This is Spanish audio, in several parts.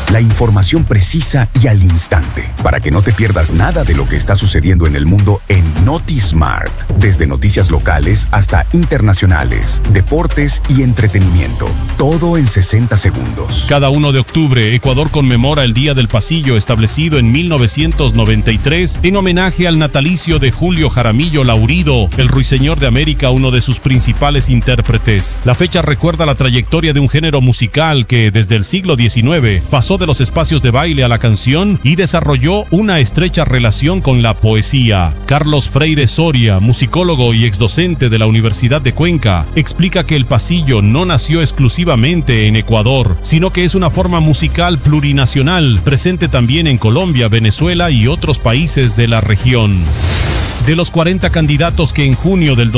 La información precisa y al instante, para que no te pierdas nada de lo que está sucediendo en el mundo en NotiSmart. Desde noticias locales hasta internacionales, deportes y entretenimiento. Todo en 60 segundos. Cada 1 de octubre, Ecuador conmemora el Día del Pasillo, establecido en 1993 en homenaje al natalicio de Julio Jaramillo Laurido, el ruiseñor de América, uno de sus principales intérpretes. La fecha recuerda la trayectoria de un género musical que desde el siglo XIX pasó de los espacios de baile a la canción y desarrolló una estrecha relación con la poesía. Carlos Freire Soria, musicólogo y exdocente de la Universidad de Cuenca, explica que el pasillo no nació exclusivamente en Ecuador, sino que es una forma musical plurinacional, presente también en Colombia, Venezuela y otros países de la región. De los 40 candidatos que en junio del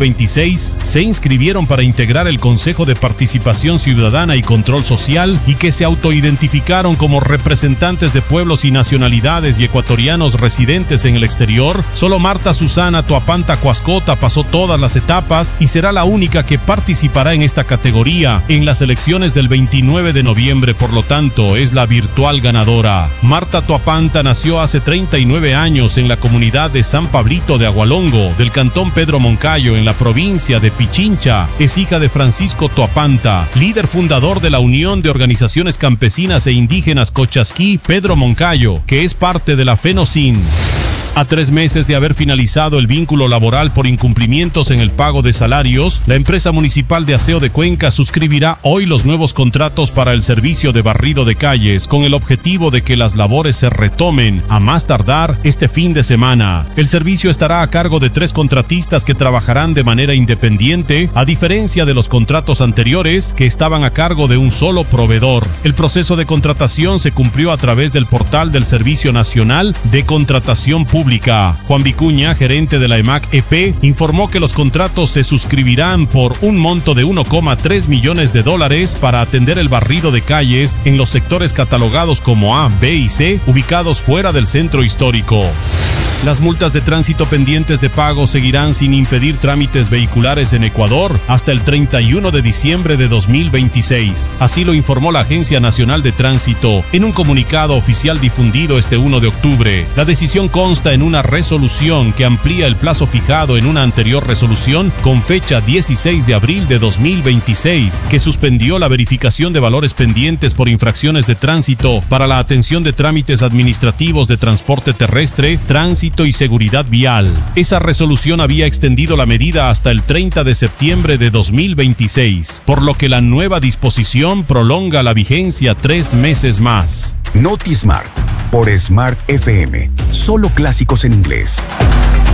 2026 se inscribieron para integrar el Consejo de Participación Ciudadana y Control Social y que se autoidentificaron como representantes de pueblos y nacionalidades y ecuatorianos residentes en el exterior, solo Marta Susana Toapanta Coascota pasó todas las etapas y será la única que participará en esta categoría en las elecciones del 29 de noviembre, por lo tanto es la virtual ganadora. Marta Toapanta nació hace 39 años en la comunidad de San Pablito de Agualongo, del cantón Pedro Moncayo, en la provincia de Pichincha. Es hija de Francisco Toapanta, líder fundador de la Unión de Organizaciones Campesinas e Indígenas Cochasquí Pedro Moncayo, que es parte de la FENOCIN. A 3 meses de haber finalizado el vínculo laboral por incumplimientos en el pago de salarios, la empresa municipal de aseo de Cuenca suscribirá hoy los nuevos contratos para el servicio de barrido de calles, con el objetivo de que las labores se retomen a más tardar este fin de semana. El servicio estará a cargo de 3 contratistas que trabajarán de manera independiente, a diferencia de los contratos anteriores que estaban a cargo de un solo proveedor. El proceso de contratación se cumplió a través del portal del Servicio Nacional de Contratación Pública. Juan Vicuña, gerente de la EMAC-EP, informó que los contratos se suscribirán por un monto de $1,3 millones para atender el barrido de calles en los sectores catalogados como A, B y C, ubicados fuera del centro histórico. Las multas de tránsito pendientes de pago seguirán sin impedir trámites vehiculares en Ecuador hasta el 31 de diciembre de 2026. Así lo informó la Agencia Nacional de Tránsito en un comunicado oficial difundido este 1 de octubre. La decisión consta en una resolución que amplía el plazo fijado en una anterior resolución con fecha 16 de abril de 2026, que suspendió la verificación de valores pendientes por infracciones de tránsito para la atención de trámites administrativos de transporte terrestre, tránsito y seguridad vial. Esa resolución había extendido la medida hasta el 30 de septiembre de 2026, por lo que la nueva disposición prolonga la vigencia 3 meses más. NotiSmart por Smart FM. Solo clásicos en inglés.